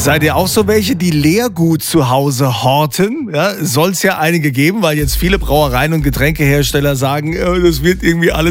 Seid ihr auch so welche, die Leergut zu Hause horten? Ja, soll es ja einige geben, weil jetzt viele Brauereien und Getränkehersteller sagen, das wird irgendwie alles